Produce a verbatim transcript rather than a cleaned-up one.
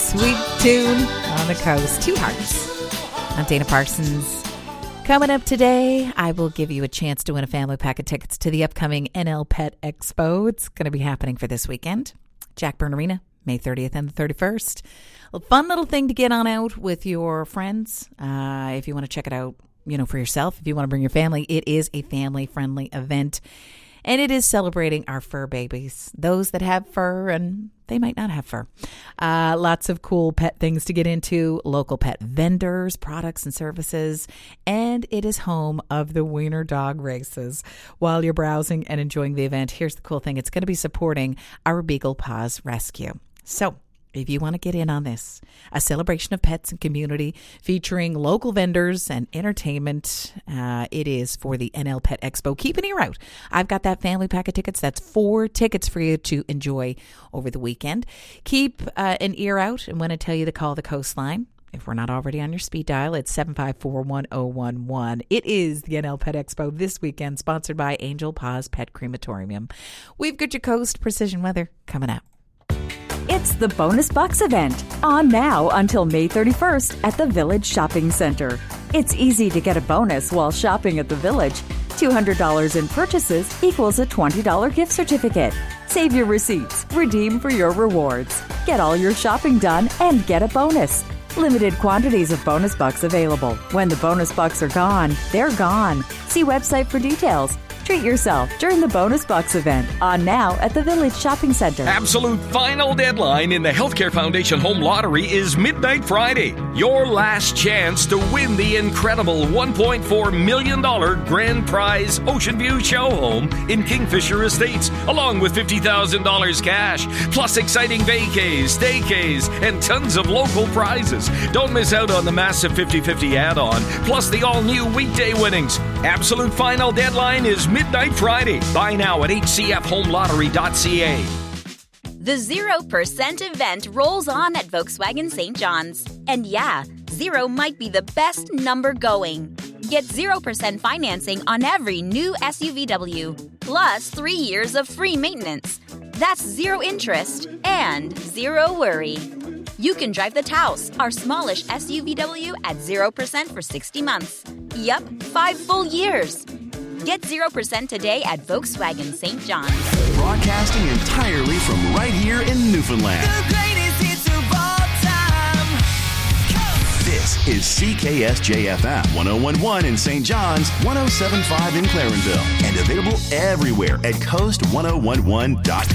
sweet tune on the coast. Two Hearts. I'm Dana Parsons. Coming up today, I will give you a chance to win a family pack of tickets to the upcoming N L Pet Expo. It's going to be happening for this weekend. Jack Byrne Arena, May thirtieth and the thirty-first. A fun little thing to get on out with your friends. Uh, if you want to check it out, you know, for yourself, if you want to bring your family, it is a family-friendly event. And it is celebrating our fur babies, those that have fur and they might not have fur. Uh, lots of cool pet things to get into, local pet vendors, products and services, and it is home of the Wiener Dog Races. While you're browsing and enjoying the event, here's the cool thing. It's going to be supporting our Beagle Paws Rescue. So if you want to get in on this, a celebration of pets and community featuring local vendors and entertainment, uh, it is for the N L Pet Expo. Keep an ear out. I've got that family pack of tickets. That's four tickets for you to enjoy over the weekend. Keep uh, an ear out, and when I tell you to call the Coastline, if we're not already on your speed dial, it's seven five four, one oh one one. It is the N L Pet Expo this weekend, sponsored by Angel Paws Pet Crematorium. We've got your Coast Precision Weather coming up. It's the Bonus Bucks event, on now until May thirty-first at the Village Shopping Center. It's easy to get a bonus while shopping at the Village. two hundred dollars in purchases equals a twenty dollars gift certificate. Save your receipts, redeem for your rewards. Get all your shopping done and get a bonus. Limited quantities of Bonus Bucks available. When the Bonus Bucks are gone, they're gone. See website for details. Treat yourself during the Bonus Bucks event, on now at the Village Shopping Center. Absolute final deadline in the Healthcare Foundation Home Lottery is midnight Friday. Your last chance to win the incredible one point four million dollars grand prize Ocean View Show Home in Kingfisher Estates, along with fifty thousand dollars cash, plus exciting vacays, staycays, and tons of local prizes. Don't miss out on the massive fifty-fifty add-on, plus the all-new weekday winnings. Absolute final deadline is midnight Friday. Buy now at h c f home lottery dot c a. The zero percent event rolls on at Volkswagen Saint John's. And yeah, zero might be the best number going. Get zero percent financing on every new S U V W, plus three years of free maintenance. That's zero interest and zero worry. You can drive the Taos, our smallish S U V W, at zero percent for sixty months. Yup, five full years. Get zero percent today at Volkswagen Saint John's. Broadcasting entirely from right here in Newfoundland. The greatest hits of all time. Coast. This is C K S J F M one oh one point one in Saint John's, one oh seven point five in Clarenville, and available everywhere at coast ten eleven dot com.